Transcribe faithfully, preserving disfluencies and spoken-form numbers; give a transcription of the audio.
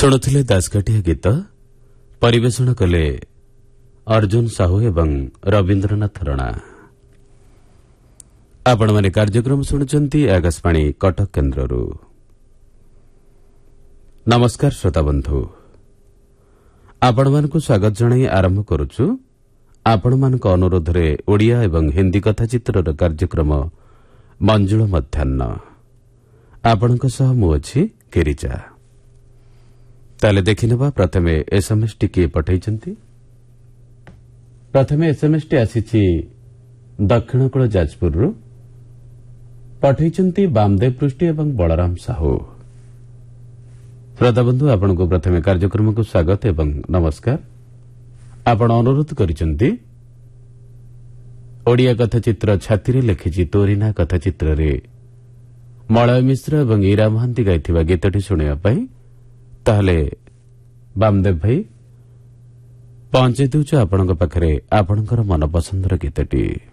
ଶୁଣୁଥିଲେ ଦାସକାଠିଆ ଗୀତ ପରିବେଷଣ କଲେ ଅର୍ଜୁନ ସାହୁ ଏବଂ ରବୀନ୍ଦ୍ରନାଥ ରଣା। ଆପଣମାନେ କାର୍ଯ୍ୟକ୍ରମ ଶୁଣୁଛନ୍ତି ଆକାଶବାଣୀ କଟକ କେନ୍ଦ୍ରରୁ। ନମସ୍କାର ଶ୍ରୋତାବନ୍ଧୁ, ଆପଣମାନଙ୍କୁ ସ୍ୱାଗତ ଜଣାଇ ଆରମ୍ଭ କରୁଛୁ ଆପଣମାନଙ୍କ ଅନୁରୋଧରେ ଓଡ଼ିଆ ଏବଂ ହିନ୍ଦୀ କଥାଚିତ୍ରର କାର୍ଯ୍ୟକ୍ରମ ମଞ୍ଜୁଳ ମଧ୍ୟାହ୍ନ। ଆପଣଙ୍କ ସହ ମୁଁ ଅଛି ଗିରିଜା। ତାହେଲେ ଦେଖିନେବା ପ୍ରଥମେ ଏସ୍ଏମ୍ଏସ୍ଟି କିଏ ପଠାଇଛନ୍ତି। ପ୍ରଥମେ ଏସ୍ଏମ୍ଏସ୍ଟି ଆସିଛି ଦକ୍ଷିଣକୂଳ ଯାଜପୁରରୁ। ପଠାଇଛନ୍ତି ବାମଦେବ ପୃଷ୍ଟି ଏବଂ ବଳରାମ ସାହୁ। ଶ୍ରୋତାବନ୍ଧୁ, ଆପଣଙ୍କୁ ପ୍ରଥମେ କାର୍ଯ୍ୟକ୍ରମକୁ ସ୍ୱାଗତ ଏବଂ ନମସ୍କାର। ଆପଣ ଅନୁରୋଧ କରିଛନ୍ତି ଓଡ଼ିଆ କଥାଚିତ୍ର ଛାତିରେ ଲେଖିଛି ତୋରିନା କଥାଚିତ୍ରରେ ମଳୟ ମିଶ୍ର ଏବଂ ଇରା ମହାନ୍ତି ଗାଇଥିବା ଗୀତଟି ଶୁଣିବା ପାଇଁ। ତାହେଲେ ବାମଦେବ ଭାଇ ପହଞ୍ଚାଇ ଦେଉଛୁ ଆପଣଙ୍କ ପାଖରେ ଆପଣଙ୍କର ମନପସନ୍ଦର ଗୀତଟି।